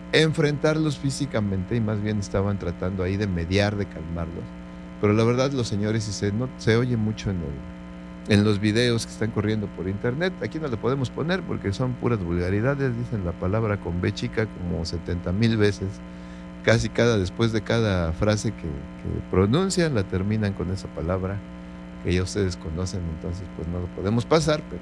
enfrentarlos físicamente y más bien estaban tratando ahí de mediar, de calmarlos. Pero la verdad los señores, y se oye mucho en los videos que están corriendo por internet, aquí no lo podemos poner porque son puras vulgaridades, dicen la palabra con B chica como 70,000 veces, casi después de cada frase que pronuncian, la terminan con esa palabra que ya ustedes conocen, entonces pues no lo podemos pasar, pero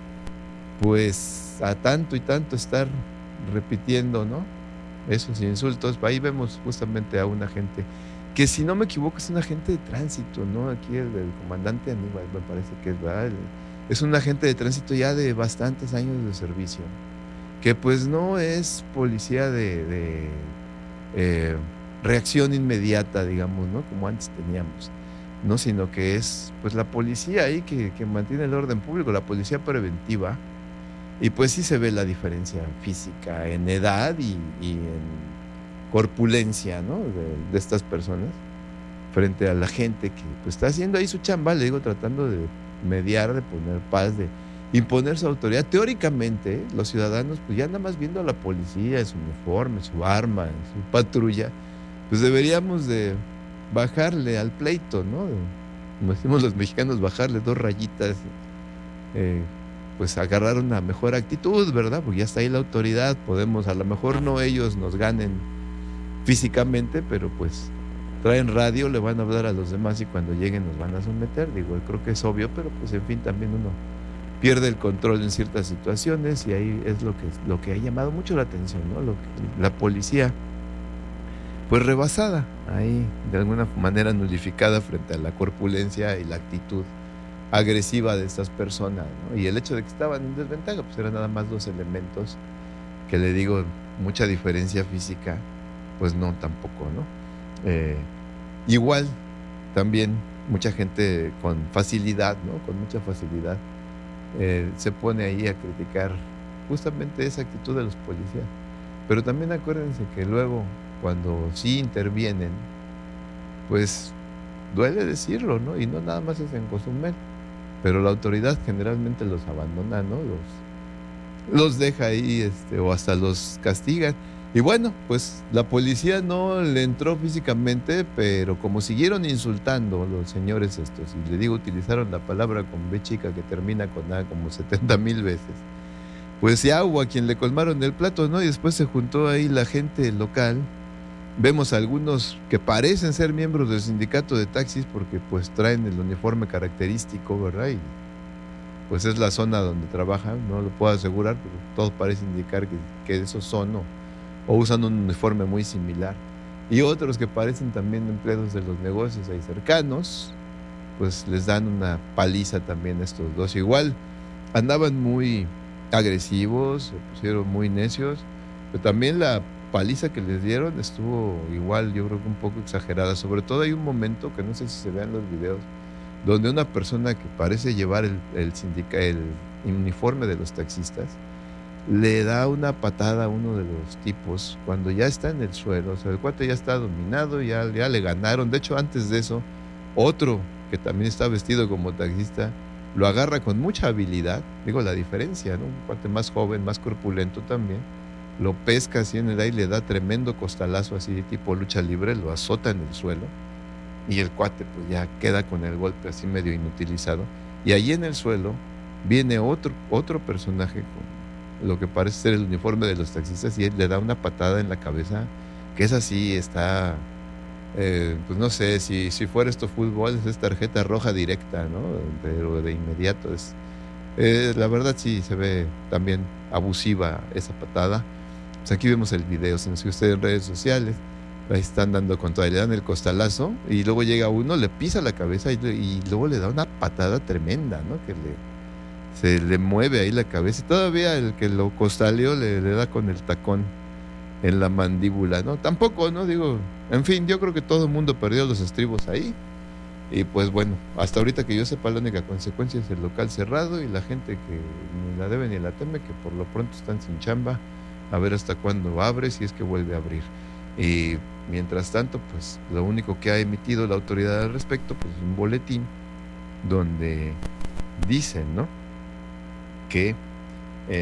pues a tanto y tanto estar repitiendo, ¿no? Esos insultos, ahí vemos justamente a un agente, que si no me equivoco es un agente de tránsito, ¿no? Aquí el comandante Aníbal me parece que es, ¿verdad? Es un agente de tránsito ya de bastantes años de servicio, que pues no es policía de eh, reacción inmediata, digamos, ¿no? Como antes teníamos, ¿no? Sino que es pues la policía ahí que mantiene el orden público, la policía preventiva, y pues sí se ve la diferencia física en edad y en corpulencia, ¿no? De estas personas frente a la gente que pues está haciendo ahí su chamba, le digo, tratando de mediar, de poner paz, de imponer su autoridad. Teóricamente, los ciudadanos, pues ya nada más viendo a la policía, su uniforme, su arma, su patrulla, pues deberíamos de bajarle al pleito, ¿no? Como decimos los mexicanos, bajarle 2 rayitas, eh, pues agarrar una mejor actitud, ¿verdad? Porque ya está ahí la autoridad, podemos, a lo mejor no ellos nos ganen físicamente, pero pues traen radio, le van a hablar a los demás y cuando lleguen nos van a someter. Digo, creo que es obvio, pero pues en fin, también uno pierde el control en ciertas situaciones y ahí es lo que ha llamado mucho la atención, ¿no? La policía, pues rebasada, ahí de alguna manera nulificada frente a la corpulencia y la actitud agresiva de estas personas, ¿no? Y el hecho de que estaban en desventaja, pues eran nada más 2 elementos que le digo, mucha diferencia física, pues no, tampoco, ¿no? Eh, Igual, también mucha gente con facilidad, ¿no? Con mucha facilidad, se pone ahí a criticar justamente esa actitud de los policías. Pero también acuérdense que luego, cuando sí intervienen, pues duele decirlo, ¿no? Y no nada más es en Cozumel, pero la autoridad generalmente los abandona, ¿no? Los deja ahí, o hasta los castigan. Y bueno, pues la policía no le entró físicamente, pero como siguieron insultando los señores estos, y le digo, utilizaron la palabra con B chica que termina con A como 70,000 veces, pues ya hubo a quien le colmaron el plato, ¿no? Y después se juntó ahí la gente local. Vemos algunos que parecen ser miembros del sindicato de taxis porque pues traen el uniforme característico, ¿verdad? Y pues es la zona donde trabajan, no lo puedo asegurar, pero todo parece indicar que esos son o usan un uniforme muy similar. Y otros que parecen también empleados de los negocios ahí cercanos, pues les dan una paliza también a estos dos. Igual andaban muy agresivos, se pusieron muy necios, pero también la paliza que les dieron estuvo igual, yo creo que un poco exagerada. Sobre todo hay un momento que no sé si se vean los videos, donde una persona que parece llevar el uniforme de los taxistas le da una patada a uno de los tipos cuando ya está en el suelo. O sea, el cuate ya está dominado, ya le ganaron. De hecho, antes de eso, otro que también está vestido como taxista lo agarra con mucha habilidad. Digo, la diferencia, ¿no? Un cuate más joven, más corpulento también. Lo pesca así en el aire, le da tremendo costalazo así tipo lucha libre, lo azota en el suelo y el cuate pues ya queda con el golpe así medio inutilizado. Y ahí en el suelo viene otro personaje con lo que parece ser el uniforme de los taxistas y él le da una patada en la cabeza, que es así, está, pues no sé, si fuera esto fútbol, es tarjeta roja directa, ¿no? Pero de inmediato la verdad sí se ve también abusiva esa patada. Pues aquí vemos el video, si nos sigue usted en redes sociales, ahí están dando con toda, le dan el costalazo y luego llega uno, le pisa la cabeza y luego le da una patada tremenda, ¿no? Se le mueve ahí la cabeza y todavía el que lo costaleó le da con el tacón en la mandíbula, ¿no? Tampoco, ¿no? Digo, en fin, yo creo que todo el mundo perdió los estribos ahí. Y pues bueno, hasta ahorita que yo sepa, la única consecuencia es el local cerrado y la gente que ni la debe ni la teme, que por lo pronto están sin chamba, a ver hasta cuándo abre, si es que vuelve a abrir. Y mientras tanto, pues lo único que ha emitido la autoridad al respecto, pues un boletín donde dicen, ¿no? Que